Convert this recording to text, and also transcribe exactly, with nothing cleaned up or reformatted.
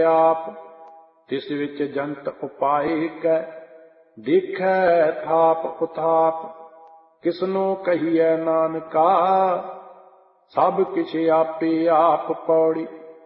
ਆਪ। ਤਿਸ ਵਿੱਚ ਜੰਤ ਉਪਾਏ ਕੈ ਦੇਖੈ ਥਾਪ ਉਥਾਪ। ਕਿਸਨੋ ਕਹੀਐ ਨਾਨਕਾ ਸਭ ਕਿਛ ਆਪੇ ਆਪ ਪੌੜੀ।